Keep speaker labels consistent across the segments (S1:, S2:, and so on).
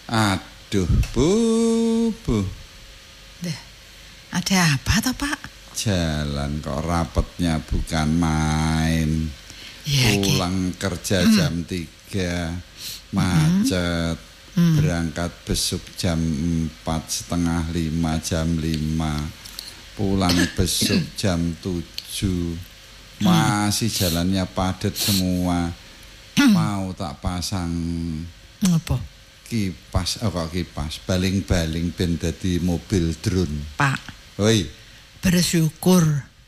S1: Aduh, Bu.
S2: Ada apa toh, Pak?
S1: Jalan kok rapetnya bukan main.
S2: Ya,
S1: Pulang kerja jam 3, macet. Berangkat besuk jam 4, setengah 5, jam 5. Pulang besuk jam 7. Masih jalannya padat semua. Mau tak pasang
S2: Apa?
S1: kipas, kipas, baling-baling ben dadi mobil drone.
S2: Pak,
S1: Hoi,
S2: bersyukur.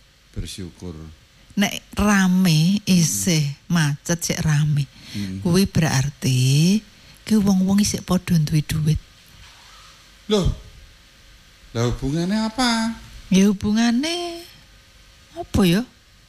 S2: Nek rame isih macet sik rame. Kuwi berarti ki wong-wong isih padha duwe duit.
S1: Loh. Lah hubungannya apa?
S2: Ya hubungane apa ya?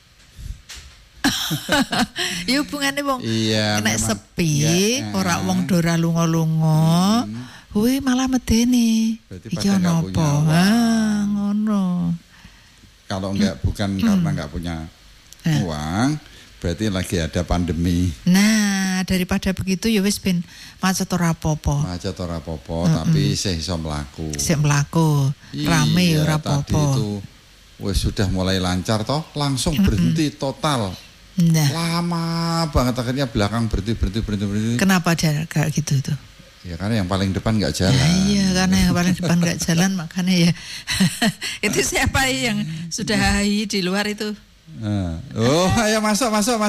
S2: Ya hubungane wong nek sepi, ora wong dora lunga-lunga, kuwi malah medeni. Iki ono apa? Ngono.
S1: Kalau bukan karena enggak punya uang, berarti lagi ada pandemi.
S2: Nah, daripada begitu ya wis ben macet ora apa-apa.
S1: Tapi isih iso mlaku.
S2: Sik mlaku. Rame ya ora apa-apa.
S1: Tadi itu wis sudah mulai lancar toh, langsung berhenti total.
S2: Nah.
S1: Lama banget akhirnya belakang berhenti.
S2: Kenapa kayak gitu tuh?
S1: Ya karena yang paling depan nggak jalan.
S2: Iya, karena yang paling depan nggak jalan makanya ya. Itu siapa yang sudah hahi di luar itu?
S1: Ayo masuk.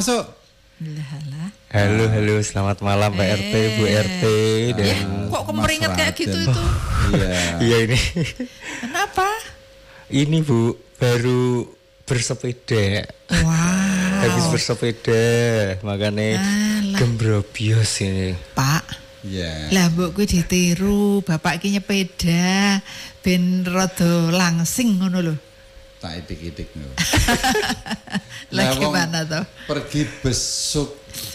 S3: Halo, selamat malam Pak RT, Bu RT dan
S2: kok kemeringet kayak gitu itu?
S3: Iya ini.
S2: Kenapa?
S3: Ini Bu baru bersepeda.
S2: Wow.
S3: Habis bersepeda, makanya gembrobios ini.
S2: Pak.
S1: Iya.
S2: Lah mbok kuwi ditiru, bapak iki nyepeda ben rada langsing ngono lho.
S1: Tak itik-itik lho.
S2: Lah gimana toh?
S1: Pergi besuk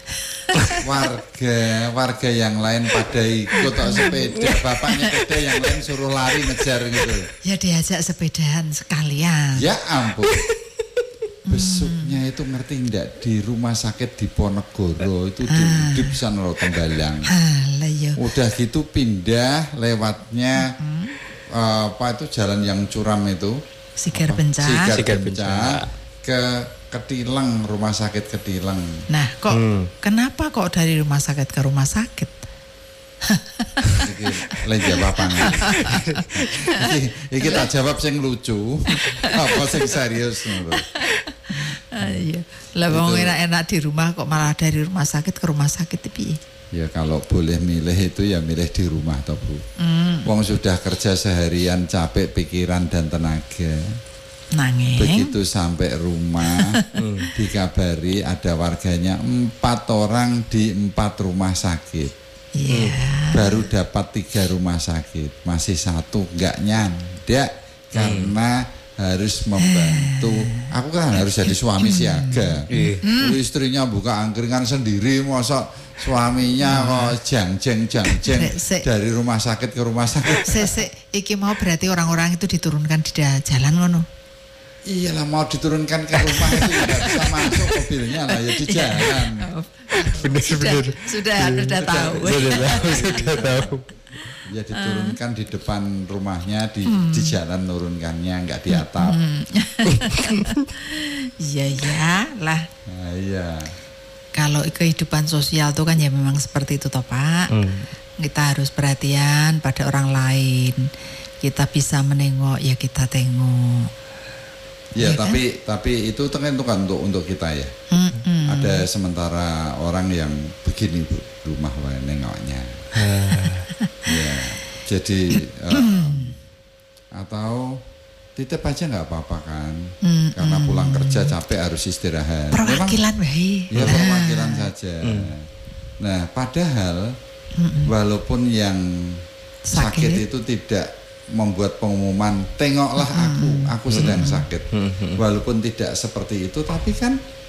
S1: warga yang lain pada ikut sepeda, bapaknya sepeda yang lain suruh lari ngejar gitu.
S2: Ya diajak sepedahan sekalian.
S1: Ya ampun. Besuknya itu ngerti enggak di rumah sakit di Ponegoro itu di sana loh Tembalang. Udah gitu pindah lewatnya itu jalan yang curam itu.
S2: Sigar Bencak
S1: ke Ketilang, rumah sakit Ketilang.
S2: Nah, kok kenapa kok dari rumah sakit ke rumah sakit?
S1: Iki jawab apa? Iki tak jawab sing lucu, apa sing serius ngono.
S2: Iya. Lah wong enak-enak di rumah kok malah dari rumah sakit ke rumah sakit piye?
S1: Ya kalau boleh milih itu ya milih di rumah toh Bu. Wong sudah kerja seharian capek pikiran dan tenaga.
S2: Nanging
S1: begitu sampai rumah dikabari ada warganya 4 orang di 4 rumah sakit. Baru dapat 3 rumah sakit, masih 1 enggak nyandak karena harus membantu. Aku kan harus jadi suami siaga. Istrinya buka angkringan sendiri, masa suaminya kok jang-jeng dari rumah sakit ke rumah sakit.
S2: Iki mau berarti orang-orang itu diturunkan di jalan ngono.
S1: Iyalah mau diturunkan ke rumah itu tidak bisa masuk mobilnya lah ya di jalan.
S3: Benar.
S2: Sudah tahu.
S3: Sudah tahu.
S1: Ya diturunkan di depan rumahnya di jalan nurunkannya enggak di atap.
S2: Iya lah.
S1: Nah, iya.
S2: Kalau kehidupan sosial tuh kan ya memang seperti itu toh Pak. Kita harus perhatian pada orang lain. Kita bisa menengok ya kita tengok.
S1: Ya, tapi itu kan untuk kita ya. Ada sementara orang yang begini Bu, rumah nengoknya. Ya, jadi atau titip aja nggak apa-apa kan, karena pulang kerja capek harus istirahat.
S2: Perwakilan baik.
S1: Ya perwakilan saja. Nah, padahal walaupun yang sakit itu tidak membuat pengumuman tengoklah aku sedang sakit, walaupun tidak seperti itu, tapi kan